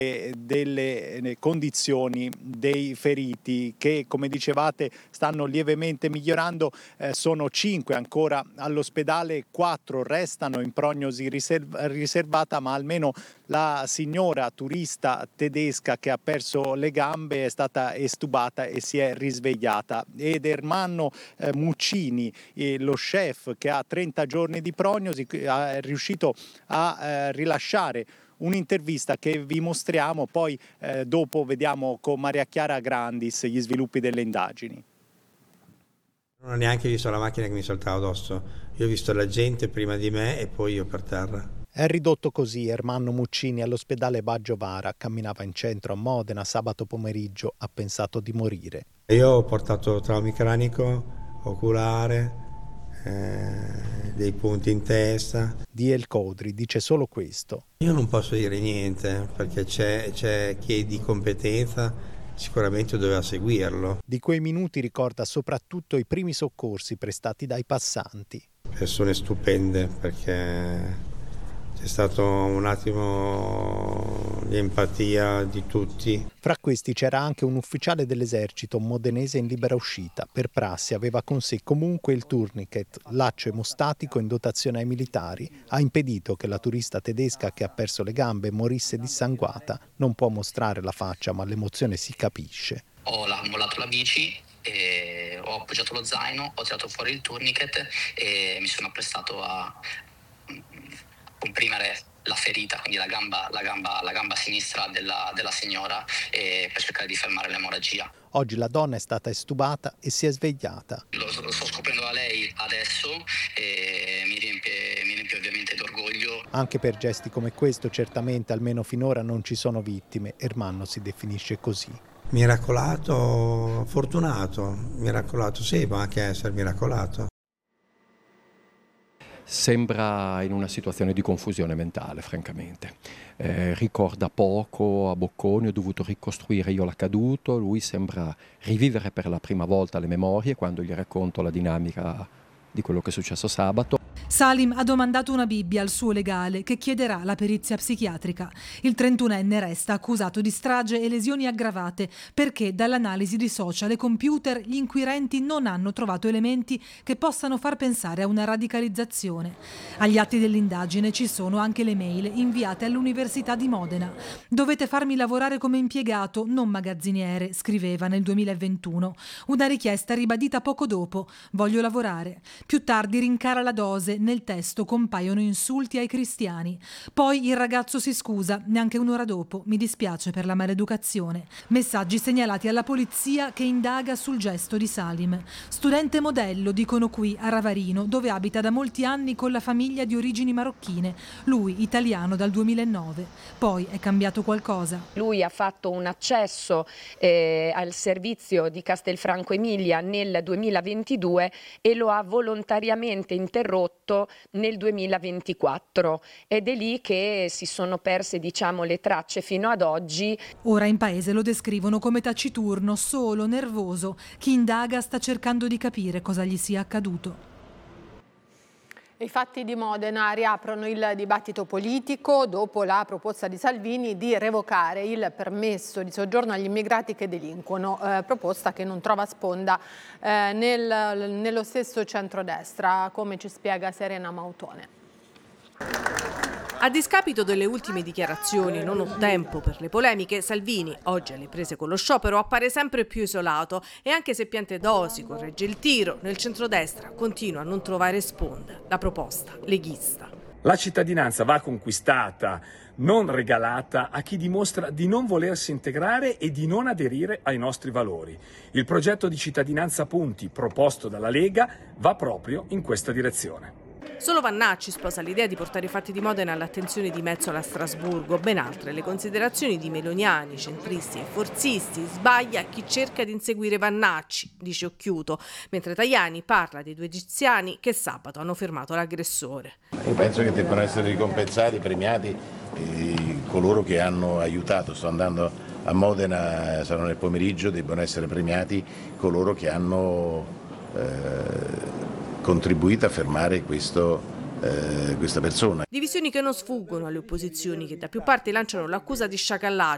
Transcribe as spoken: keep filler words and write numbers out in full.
delle condizioni dei feriti che, come dicevate, stanno lievemente migliorando. Eh, sono cinque ancora all'ospedale, quattro restano in prognosi riserv- riservata, ma almeno la signora turista tedesca che ha perso le gambe è stata estubata e si è risvegliata. Ed Ermanno eh, Muccini, eh, lo chef che ha trenta giorni di prognosi, è riuscito a eh, rilasciare un'intervista che vi mostriamo, poi eh, dopo vediamo con Maria Chiara Grandis gli sviluppi delle indagini. Non ho neanche visto la macchina che mi saltava addosso, io ho visto la gente prima di me e poi io per terra. È ridotto così Ermanno Muccini all'ospedale Baggio Vara, camminava in centro a Modena sabato pomeriggio, ha pensato di morire. Io ho portato traumi cranico, oculare, eh, dei punti in testa. Di El Codri dice solo questo. Io non posso dire niente perché c'è, c'è chi è di competenza, sicuramente doveva seguirlo. Di quei minuti ricorda soprattutto i primi soccorsi prestati dai passanti. Persone stupende, perché c'è stato un attimo di empatia di tutti. Fra questi c'era anche un ufficiale dell'esercito modenese in libera uscita. Per prassi aveva con sé comunque il tourniquet, laccio emostatico in dotazione ai militari. Ha impedito che la turista tedesca che ha perso le gambe morisse dissanguata. Non può mostrare la faccia, ma l'emozione si capisce. Ho mollato la bici, e ho appoggiato lo zaino, ho tirato fuori il tourniquet e mi sono apprestato a comprimere la ferita, quindi la gamba, la gamba, la gamba sinistra della, della signora, e per cercare di fermare l'emorragia. Oggi la donna è stata estubata e si è svegliata. Lo, lo sto scoprendo da lei adesso e mi riempie, mi riempie ovviamente d'orgoglio. Anche per gesti come questo certamente, almeno finora, non ci sono vittime. Ermanno si definisce così. Miracolato, fortunato, miracolato sì, può anche essere miracolato. Sembra in una situazione di confusione mentale, francamente. Eh, ricorda poco, a bocconi, ho dovuto ricostruire io l'accaduto, lui sembra rivivere per la prima volta le memorie quando gli racconto la dinamica di quello che è successo sabato. Salim ha domandato una Bibbia al suo legale che chiederà la perizia psichiatrica. Il trentunenne resta accusato di strage e lesioni aggravate perché dall'analisi di social e computer gli inquirenti non hanno trovato elementi che possano far pensare a una radicalizzazione. Agli atti dell'indagine ci sono anche le mail inviate all'Università di Modena. Dovete farmi lavorare come impiegato, non magazziniere, scriveva nel duemilaventuno. Una richiesta ribadita poco dopo. Voglio lavorare. Più tardi rincara la dose, nel testo compaiono insulti ai cristiani. Poi il ragazzo si scusa, neanche un'ora dopo, mi dispiace per la maleducazione. Messaggi segnalati alla polizia che indaga sul gesto di Salim. Studente modello, dicono qui a Ravarino, dove abita da molti anni con la famiglia di origini marocchine. Lui italiano dal duemilanove. Poi è cambiato qualcosa. Lui ha fatto un accesso eh, al servizio di Castelfranco Emilia nel duemilaventidue e lo ha volontariamente interrotto nel duemilaventiquattro ed è lì che si sono perse, diciamo, le tracce fino ad oggi. Ora in paese lo descrivono come taciturno, solo, nervoso. Chi indaga sta cercando di capire cosa gli sia accaduto. I fatti di Modena riaprono il dibattito politico dopo la proposta di Salvini di revocare il permesso di soggiorno agli immigrati che delinquono, eh, proposta che non trova sponda eh, nel, nello stesso centrodestra, come ci spiega Serena Mautone. A discapito delle ultime dichiarazioni, non ho tempo per le polemiche, Salvini, oggi alle prese con lo sciopero, appare sempre più isolato e anche se Piantedosi corregge il tiro, nel centrodestra continua a non trovare sponda la proposta leghista. La cittadinanza va conquistata, non regalata a chi dimostra di non volersi integrare e di non aderire ai nostri valori. Il progetto di cittadinanza a punti proposto dalla Lega va proprio in questa direzione. Solo Vannacci sposa l'idea di portare i fatti di Modena all'attenzione di Metsola a Strasburgo, ben altre le considerazioni di meloniani, centristi e forzisti. Sbaglia chi cerca di inseguire Vannacci, dice Occhiuto, mentre Tajani parla dei due egiziani che sabato hanno fermato l'aggressore. Io penso che debbano essere ricompensati, premiati eh, coloro che hanno aiutato. Sto andando a Modena, sarò nel pomeriggio, devono essere premiati coloro che hanno eh, contribuito a fermare questo, eh, questa persona. Divisioni che non sfuggono alle opposizioni che da più parti lanciano l'accusa di sciacallaggio